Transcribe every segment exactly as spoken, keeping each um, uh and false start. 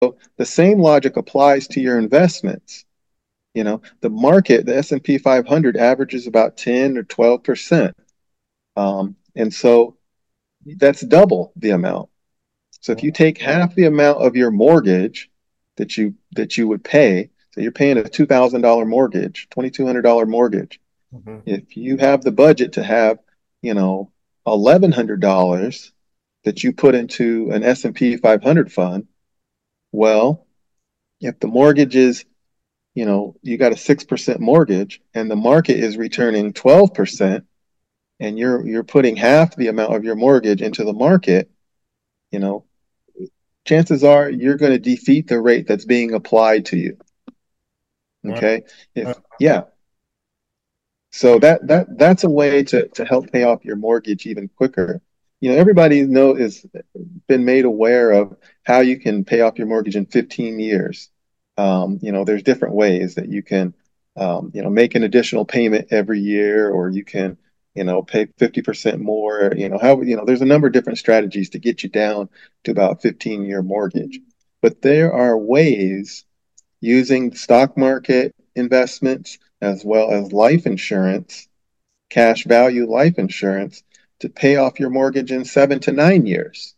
the same logic applies to your investments. You know, the market, the S and P five hundred averages about ten or twelve percent. Um, and so that's double the amount. So if you take half the amount of your mortgage that you that you would pay, so you're paying a two thousand dollars mortgage, twenty-two hundred dollars mortgage. Mhm. If you have the budget to have, you know, eleven hundred dollars that you put into an S and P five hundred fund, well, if the mortgage is, you know, you got a six percent mortgage and the market is returning twelve percent and you're you're putting half the amount of your mortgage into the market, you know, chances are you're going to defeat the rate that's being applied to you. Wow. Okay. Uh, If yeah. So that that that's a way to to help pay off your mortgage even quicker. You know, everybody know is been made aware of how you can pay off your mortgage in fifteen years. Um, you know, there's different ways that you can, um, you know, make an additional payment every year, or you can, you know, pay fifty percent more. You know, how, you know, there's a number of different strategies to get you down to about fifteen year mortgage. But there are ways using stock market investments as well as life insurance, cash value life insurance, to pay off your mortgage in seven to nine years.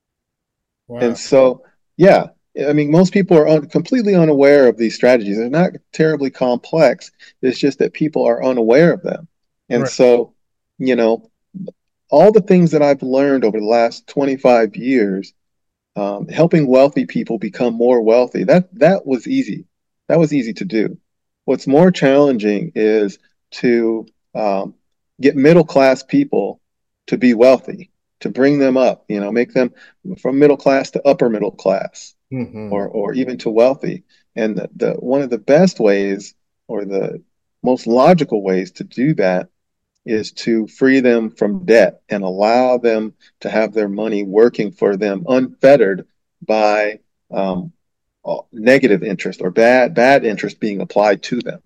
And wow. so, yeah, I mean, most people are un completely unaware of these strategies. They're not terribly complex. It's just that people are unaware of them. And Right. so, you know, all the things that I've learned over the last twenty-five years, um, helping wealthy people become more wealthy, that that was easy. That was easy to do. What's more challenging is to um, get middle class people to be wealthy, to bring them up, you know, make them from middle class to upper middle class, Hmm. or or even to wealthy. And the, the one of the best ways, or the most logical ways to do that, is to free them from debt and allow them to have their money working for them unfettered by um, negative interest or bad bad interest being applied to them.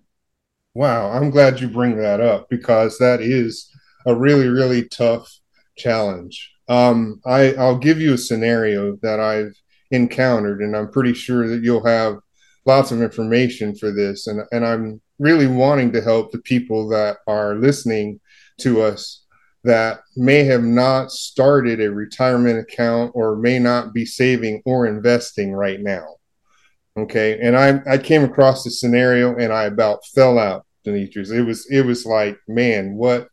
Wow. I'm glad you bring that up because that is a really, really tough challenge. Um, I, I'll give you a scenario that I've encountered, and I'm pretty sure that you'll have lots of information for this. And, and I'm really wanting to help the people that are listening to us that may have not started a retirement account or may not be saving or investing right now. Okay. And I, I came across this scenario and I about fell out, Demetrius. It was, it was like, man, what,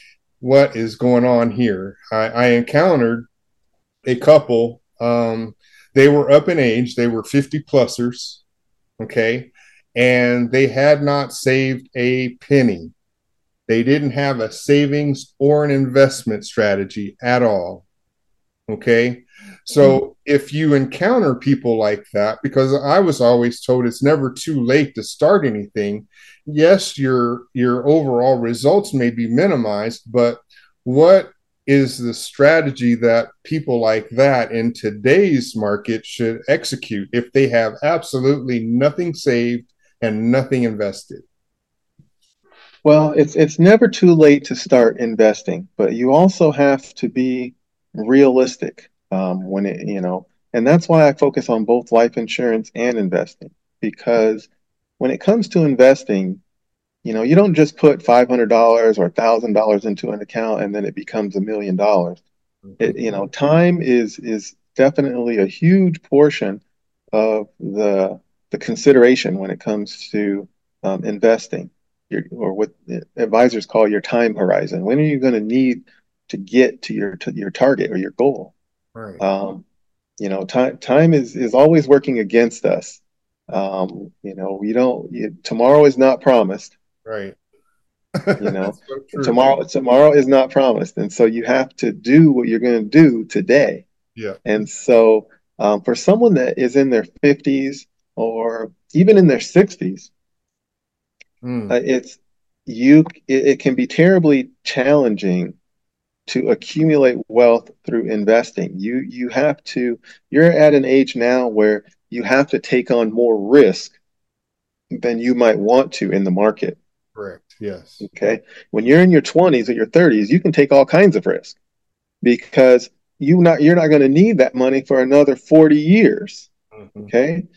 what is going on here? I, I encountered a couple. Um, they were up in age. They were fifty plusers. Okay. And they had not saved a penny. They didn't have a savings or an investment strategy at all. Okay. Mm. So if you encounter people like that, because I was always told it's never too late to start anything. Yes, your your overall results may be minimized, but what is the strategy that people like that in today's market should execute if they have absolutely nothing saved and nothing invested? Well, it's it's never too late to start investing, but you also have to be realistic um, when it, you know, and that's why I focus on both life insurance and investing, because when it comes to investing, you know, you don't just put five hundred dollars or one thousand dollars into an account and then it becomes a million dollars. It, you know, time is is definitely a huge portion of the the consideration when it comes to um, investing, your, or what advisors call your time horizon. When are you going to need to get to your to your target or your goal? Right. Um, you know, time time is is always working against us. Um, you know, we don't. You, tomorrow is not promised. Right. You know, That's so true. tomorrow tomorrow is not promised, and so you have to do what you're going to do today. Yeah. And so, um, for someone that is in their fifties or even in their sixties, Mm. uh, it's you. It, it can be terribly challenging to accumulate wealth through investing. You you have to. You're at an age now where you have to take on more risk than you might want to in the market. Correct. Yes. Okay, when you're in your twenties or your thirties, you can take all kinds of risk because you not you're not going to need that money for another forty years. Mhm. Okay.